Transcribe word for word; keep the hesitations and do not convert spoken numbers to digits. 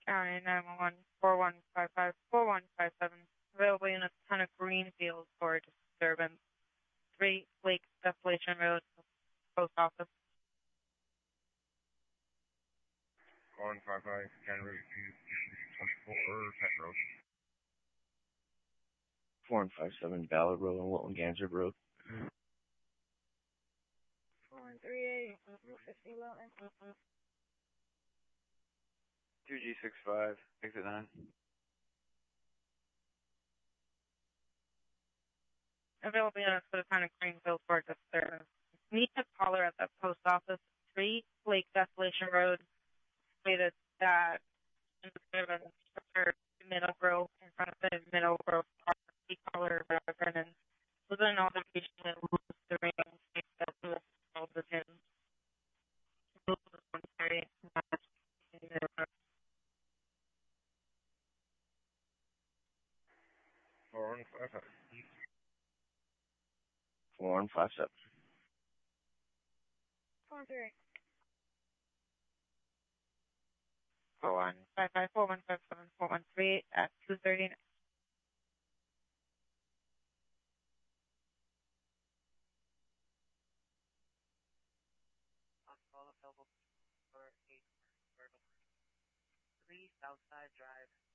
County nine one one four one five five four one five seven. Available units ten of Greenfield for disturbance. three Lake Desolation Road, Post Office. one five five, County Road twenty-four, Pet Road. four one five seven, Ballard Road and Wilton Gansard Road. four one three eight, fifty Wilton. two G six five, exit nine. Available units for the town of Greenfield for disturbance. Meet the caller at the post office, three Lake Desolation Road, stated that in disturbance occurred Middleborough, in front of the Middleborough Park. The caller Brennan was an altercation that was the ring that was called with him. four one five five. four one five seven. four three. four one five five four one five seven four one three eight at two thirty nine. three Southside Drive.